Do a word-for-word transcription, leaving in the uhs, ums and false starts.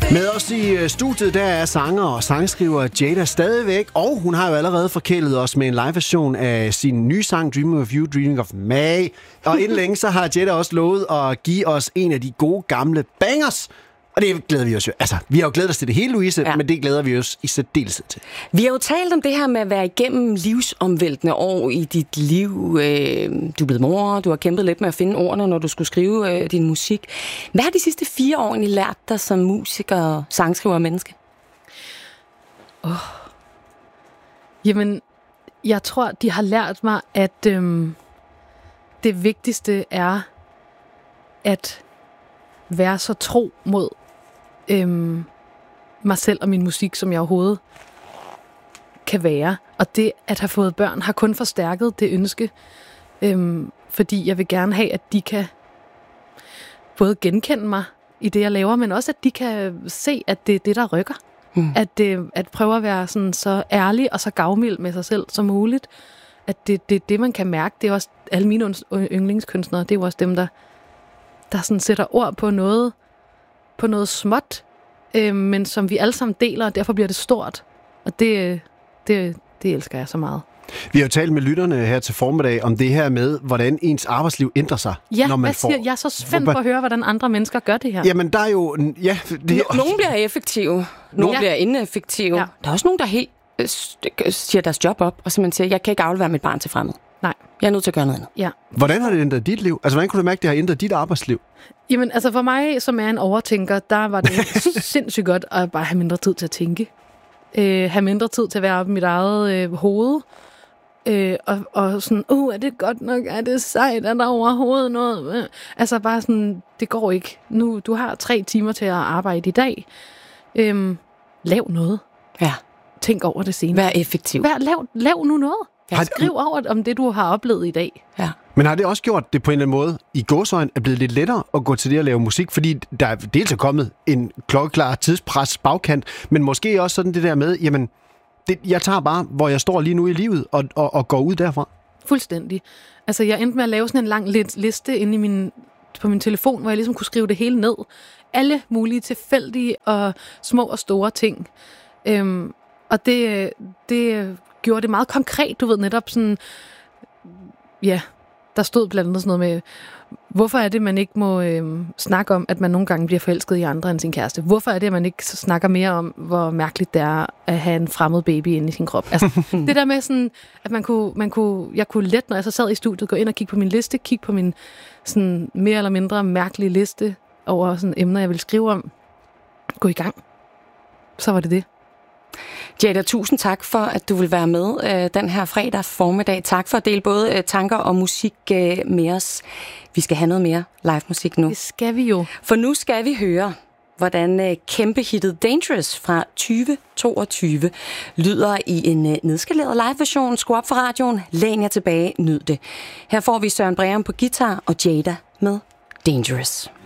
Med os i studiet, der er sanger og sangskriver Jada stadigvæk, og hun har jo allerede forkælet os med en live-version af sin nye sang Dreaming of You, Dreaming of May. Og inden længe, så har Jada også lovet at give os en af de gode gamle bangers. Og det glæder vi os jo. Altså, vi har jo glædet os til det hele, Louise, ja. Men det glæder vi os i særdeleshed til. Vi har jo talt om det her med at være igennem livsomvæltende år i dit liv. Du er blevet mor, du har kæmpet lidt med at finde ordene, når du skulle skrive din musik. Hvad har de sidste fire år egentlig lært dig som musiker, sangskriver og menneske? Oh. Jamen, jeg tror, de har lært mig, at øhm, det vigtigste er at være så tro mod øhm, mig selv og min musik, som jeg overhovedet kan være. Og det at have fået børn har kun forstærket det ønske, øhm, fordi jeg vil gerne have, at de kan både genkende mig i det, jeg laver, men også at de kan se, at det er det, der rykker. Mm. At, det, at prøve at være sådan så ærlig og så gavmild med sig selv som muligt. At det er det, det, man kan mærke. Det er også alle mine yndlingskunstnere, det er jo også dem, der der sådan sætter ord på noget, på noget småt, øh, men som vi alle sammen deler, og derfor bliver det stort. Og det, det, det elsker jeg så meget. Vi har jo talt med lytterne her til formiddag om det her med, hvordan ens arbejdsliv ændrer sig. Ja, når man hvad siger får... jeg er så spændt på at høre, hvordan andre mennesker gør det her. Jamen, der er jo... Ja, det... Nogle bliver effektive, nogle ja. bliver ineffektive. Ja. Der er også nogen, der helt øh, siger deres job op, og simpelthen siger, jeg kan ikke aflevere mit barn til fremmed. Nej. Jeg er nødt til at gøre noget andet. Ja. Hvordan har det ændret dit liv? Altså, hvordan kunne du mærke, at det har ændret dit arbejdsliv? Jamen, altså for mig, som er en overtænker, der var det sindssygt godt at bare have mindre tid til at tænke. Øh, have mindre tid til at være oppe i mit eget øh, hoved. Øh, og, og sådan, uh, er det godt nok? Er det sejt? Er der overhovedet noget? Altså bare sådan, det går ikke. Nu, du har tre timer til at arbejde i dag. Øh, lav noget. Ja. Tænk over det senere. Vær effektiv. Vær, lav, lav nu noget. Har... Skriv over om det, du har oplevet i dag. Ja. Men har det også gjort det på en eller anden måde, i gåseøjne, er blevet lidt lettere at gå til det at lave musik, fordi der er dels er kommet en klokkeklar tidspres bagkant, men måske også sådan det der med, jamen, det, jeg tager bare, hvor jeg står lige nu i livet, og, og, og går ud derfra? Fuldstændig. Altså, jeg endte med at lave sådan en lang liste inde i min, på min telefon, hvor jeg ligesom kunne skrive det hele ned. Alle mulige tilfældige og små og store ting. Øhm, og det, det gjorde det meget konkret, du ved, netop sådan, ja, der stod blandt andet sådan noget med, hvorfor er det, man ikke må øh, snakke om, at man nogle gange bliver forelsket i andre end sin kæreste? Hvorfor er det, at man ikke snakker mere om, hvor mærkeligt det er at have en fremmed baby inde i sin krop? Altså, det der med sådan, at man kunne, man kunne, jeg kunne let, når jeg så sad i studiet, gå ind og kigge på min liste, kigge på min sådan mere eller mindre mærkelige liste over sådan emner, jeg ville skrive om. Gå i gang. Så var det det. Jada, tusind tak for, at du vil være med øh, den her fredag formiddag. Tak for at dele både øh, tanker og musik øh, med os. Vi skal have noget mere live musik nu. Det skal vi jo. For nu skal vi høre, hvordan øh, kæmpehittet Dangerous fra tyve toogtyve lyder i en øh, nedskaleret live-version. Skru op for radioen, læn jer tilbage, nyd det. Her får vi Søren Breum på guitar og Jada med Dangerous.